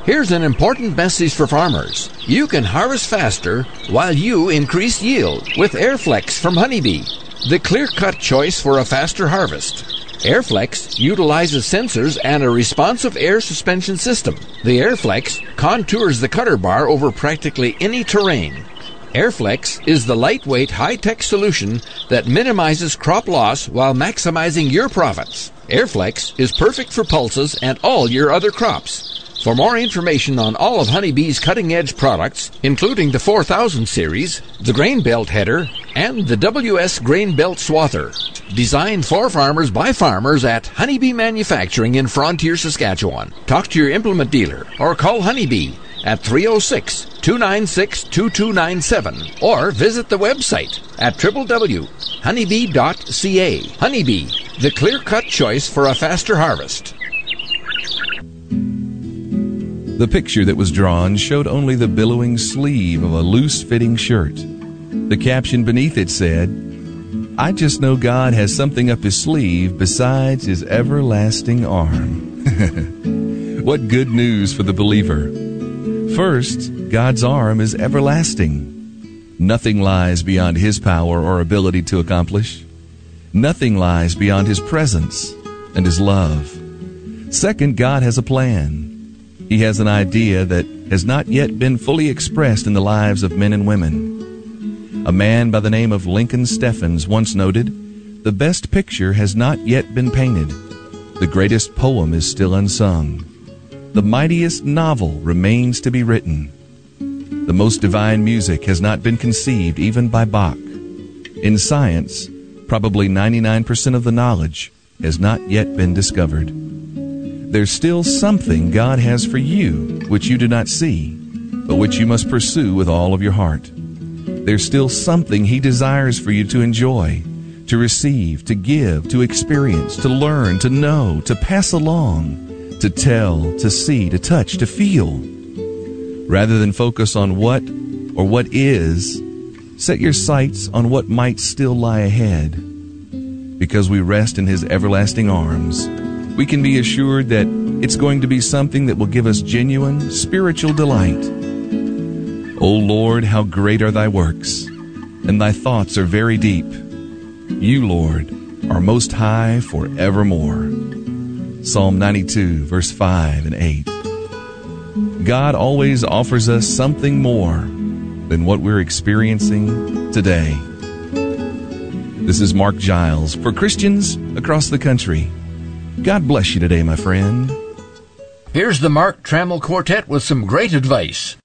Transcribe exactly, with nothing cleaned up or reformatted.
Here's an important message for farmers. You can harvest faster while you increase yield with Airflex from Honeybee, the clear-cut choice for a faster harvest. Airflex utilizes sensors and a responsive air suspension system. The Airflex contours the cutter bar over practically any terrain. Airflex is the lightweight, high-tech solution that minimizes crop loss while maximizing your profits. Airflex is perfect for pulses and all your other crops. For more information on all of Honeybee's cutting-edge products, including the four thousand series, the Grain Belt Header, and the W S Grain Belt Swather, designed for farmers by farmers at Honeybee Manufacturing in Frontier, Saskatchewan. Talk to your implement dealer or call Honeybee at three oh six, two nine six, two two nine seven or visit the website at w w w dot honeybee dot c a. Honeybee, the clear-cut choice for a faster harvest. The picture that was drawn showed only the billowing sleeve of a loose-fitting shirt. The caption beneath it said, "I just know God has something up his sleeve besides his everlasting arm." What good news for the believer. First, God's arm is everlasting. Nothing lies beyond his power or ability to accomplish. Nothing lies beyond his presence and his love. Second, God has a plan. He has an idea that has not yet been fully expressed in the lives of men and women. A man by the name of Lincoln Steffens once noted, "The best picture has not yet been painted. The greatest poem is still unsung. The mightiest novel remains to be written. The most divine music has not been conceived even by Bach. In science, probably ninety-nine percent of the knowledge has not yet been discovered. There's still something God has for you which you do not see, but which you must pursue with all of your heart. There's still something he desires for you to enjoy, to receive, to give, to experience, to learn, to know, to pass along, to tell, to see, to touch, to feel. Rather than focus on what or what is, set your sights on what might still lie ahead. Because we rest in his everlasting arms, we can be assured that it's going to be something that will give us genuine spiritual delight. O Lord, how great are thy works, and thy thoughts are very deep. You, Lord, are most high forevermore. Psalm ninety-two, verse five and eight. God always offers us something more than what we're experiencing today. This is Mark Giles for Christians across the country. God bless you today, my friend. Here's the Mark Trammell Quartet with some great advice.